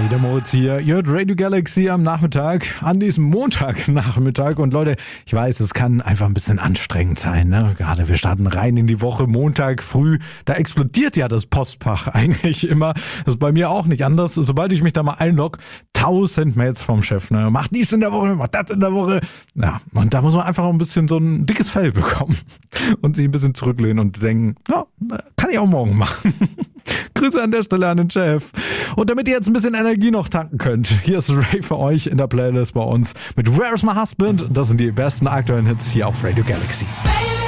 der Moritz hier. Ihr hört Radio Galaxy am Nachmittag, an diesem Montagnachmittag. Und Leute, ich weiß, es kann einfach ein bisschen anstrengend sein, ne? Gerade wir starten rein in die Woche, Montag früh. Da explodiert ja das Postfach eigentlich immer. Das ist bei mir auch nicht anders. Sobald ich mich da mal einlogge, 1000 Mails vom Chef, ne? Mach dies in der Woche, mach das in der Woche. Ja, und da muss man einfach auch ein bisschen so ein dickes Fell bekommen und sich ein bisschen zurücklehnen und denken, ja, kann ich auch morgen machen. Grüße an der Stelle an den Chef. Und damit ihr jetzt ein bisschen Energie noch tanken könnt, hier ist Ray für euch in der Playlist bei uns mit Where's My Husband. Das sind die besten aktuellen Hits hier auf Radio Galaxy.